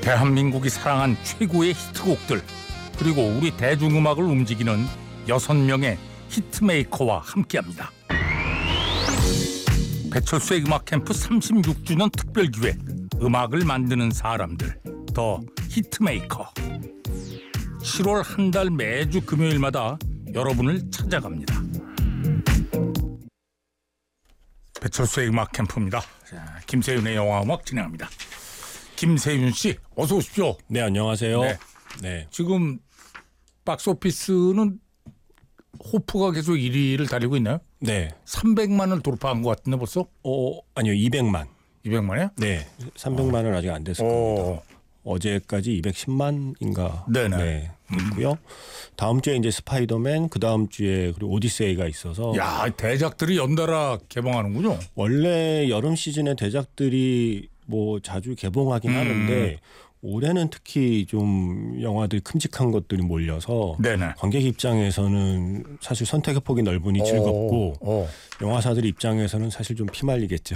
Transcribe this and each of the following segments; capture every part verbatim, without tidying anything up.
대한민국이 사랑한 최고의 히트곡들, 그리고 우리 대중음악을 움직이는 여섯 명의 히트메이커와 함께합니다. 배철수의 음악 캠프 삼십육 주년 특별기획, 음악을 만드는 사람들, 더 히트메이커. 칠월 한 달 매주 금요일마다 여러분을 찾아갑니다. 배철수의 음악 캠프입니다. 자, 김세윤의 영화음악 진행합니다. 김세윤 씨, 어서 오십시오. 네, 안녕하세요. 네. 네. 지금 박스오피스는 호프가 계속 일 위를 달리고 있나요? 네. 삼백만을 돌파한 것 같은데 벌써? 어, 아니요, 이백만. 이백만이요? 네. 삼백만은 아직 안 됐을 겁니다. 어제까지 이백십만인가. 네네. 네. 됐고요. 음. 다음 주에 이제 스파이더맨, 그 다음 주에 그리고 오디세이가 있어서. 야, 대작들이 연달아 개봉하는군요. 원래 여름 시즌에 대작들이 뭐 자주 개봉하긴 음. 하는데 올해는 특히 좀 영화들이 큼직한 것들이 몰려서 네네. 관객 입장에서는 사실 선택의 폭이 넓으니 즐겁고 오, 오. 영화사들 입장에서는 사실 좀 피말리겠죠.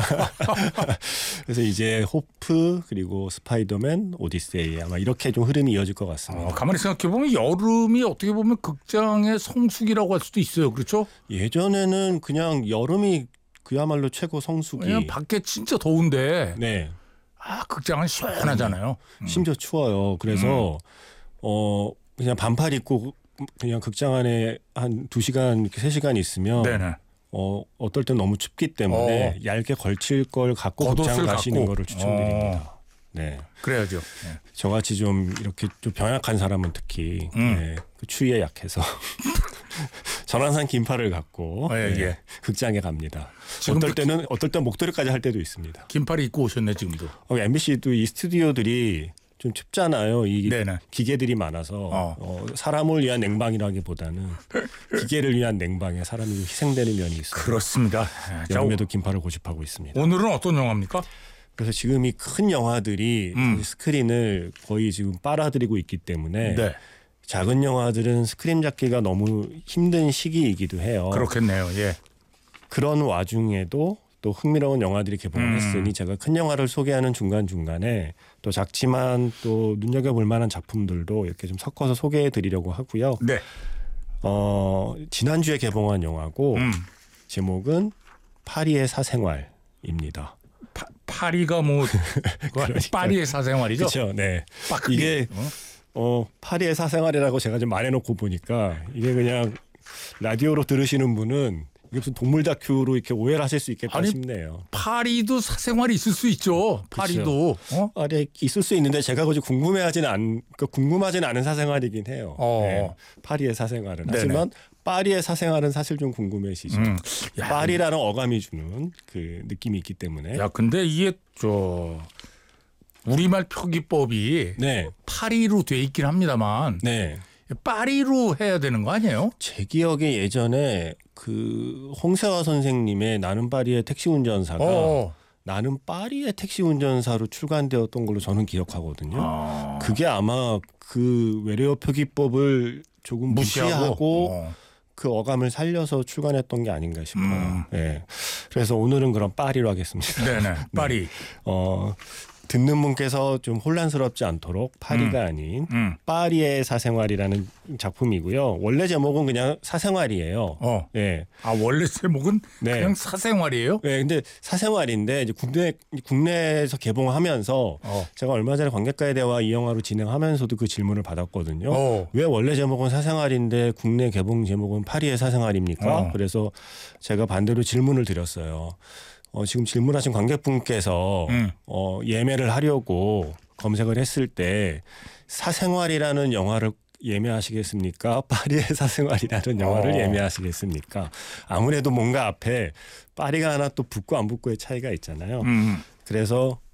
그래서 이제 호프 그리고 스파이더맨, 오디세이 아마 이렇게 좀 흐름이 이어질 것 같습니다. 어, 가만히 생각해보면 여름이 어떻게 보면 극장의 성수기라고 할 수도 있어요. 그렇죠? 예전에는 그냥 여름이 그야말로 최고 성수기. 그냥 밖에 진짜 더운데 네. 아, 극장은 시원하잖아요. 음. 심지어 추워요. 그래서 음. 어 그냥 반팔 입고 그냥 극장 안에 한 두 시간, 세 시간 있으면 네네. 어 어떨 땐 너무 춥기 때문에 어. 얇게 걸칠 걸 갖고 극장 가시는 갖고. 거를 추천드립니다. 어. 네. 그래야죠. 네. 저같이 좀 이렇게 좀 병약한 사람은 특히 음. 네, 그 추위에 약해서 전 항상 긴팔을 갖고 예, 네, 예. 극장에 갑니다. 지금도 어떨 때는 어떨 땐 목도리까지 할 때도 있습니다. 긴팔 입고 오셨네 지금도. 어, 엠비씨도 이 스튜디오들이 좀 춥잖아요. 이 네네. 기계들이 많아서 어. 어, 사람을 위한 냉방이라기보다는 기계를 위한 냉방에 사람이 희생되는 면이 있어요. 그렇습니다. 자, 여름에도 긴팔을 고집하고 있습니다. 오늘은 어떤 영화입니까? 그래서 지금 이 큰 영화들이 음. 스크린을 거의 지금 빨아들이고 있기 때문에 네. 작은 영화들은 스크린 잡기가 너무 힘든 시기이기도 해요. 그렇겠네요. 예. 그런 와중에도 또 흥미로운 영화들이 개봉을 음. 했으니 제가 큰 영화를 소개하는 중간중간에 또 작지만 또 눈여겨볼 만한 작품들도 이렇게 좀 섞어서 소개해 드리려고 하고요. 네. 어, 지난주에 개봉한 영화고 음. 제목은 파리의 사생활입니다. 파, 파리가 뭐 파리의 사생활이죠? 그렇죠. 네. 파리. 이게 어? 어, 파리의 사생활이라고 제가 좀 말해놓고 보니까 이게 그냥 라디오로 들으시는 분은 이게 무슨 동물 다큐로 이렇게 오해를 하실 수 있겠다 아니, 싶네요. 파리도 사생활이 있을 수 있죠. 파리도. 어? 파리에 있을 수 있는데 제가 굳이 궁금해하지는 않, 그러니까 궁금하지는 않은 사생활이긴 해요. 어. 네, 파리의 사생활은. 네네. 하지만 파리의 사생활은 사실 좀 궁금해지죠. 음. 야, 파리라는 어감이 주는 그 느낌이 있기 때문에. 야, 근데 이게 저 우리말 표기법이 네, 파리로 돼 있긴 합니다만 네. 파리로 해야 되는 거 아니에요? 제 기억에 예전에 그 홍세화 선생님의 나는 파리의 택시 운전사가 어. 나는 파리의 택시 운전사로 출간되었던 걸로 저는 기억하거든요. 아. 그게 아마 그 외래어 표기법을 조금 무시하고, 무시하고 어. 그 어감을 살려서 출간했던 게 아닌가 싶어요. 음. 네. 그래서 오늘은 그럼 파리로 하겠습니다. 네네. 파리. 어, 듣는 분께서 좀 혼란스럽지 않도록 파리가 음. 아닌 음. 파리의 사생활이라는 작품이고요. 원래 제목은 그냥 사생활이에요. 어. 네. 아, 원래 제목은 네. 그냥 사생활이에요? 네, 근데 사생활인데 이제 국내 국내에서 개봉하면서 어. 제가 얼마 전에 관객과의 대화 이 영화로 진행하면서도 그 질문을 받았거든요. 어. 왜 원래 제목은 사생활인데 국내 개봉 제목은 파리의 사생활입니까? 어. 그래서 제가 반대로 질문을 드렸어요. 어, 지금 질문하신 관객분께서 음. 어, 예매를 하려고 검색을 했을 때 사생활이라는 영화를 예매하시겠습니까? 파리의 사생활이라는 영화를 어. 예매하시겠습니까? 아무래도 뭔가 앞에 파리가 하나 또 붙고 안 붙고의 차이가 있잖아요. 음. 그래서